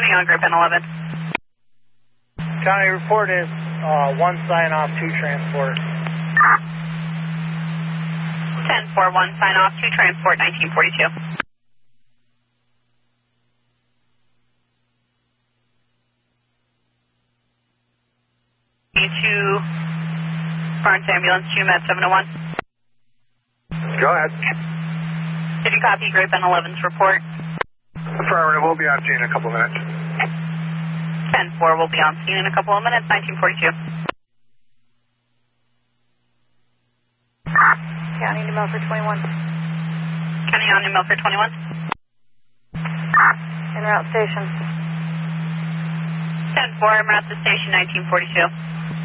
County on group N11. County report is 1 sign off, 2 transport. 1041 sign off, 2 transport 1942. To Barnes Ambulance, QMED 701. Go ahead. Did you copy group N11's report? Affirmative, we'll be on scene in a couple of minutes. 10-4 will be on scene in a couple of minutes, 1942. County New Milford 21. County on New Milford 21. En route station. 10-4, I'm at the station, 1942.